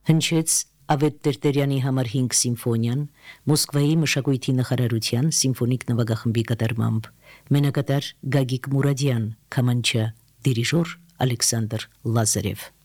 Հնչեց Ավետ Տերտերյանի համար 5 սիմֆոնիան Մոսկվայի մշակույթի նախարարության սիմֆոնիկ նվագախմբի կատարմամբ, մենակատար Գագիկ Մուրադյան, քմանչա, դիրիժոր Ալեքսանդր Լազարև։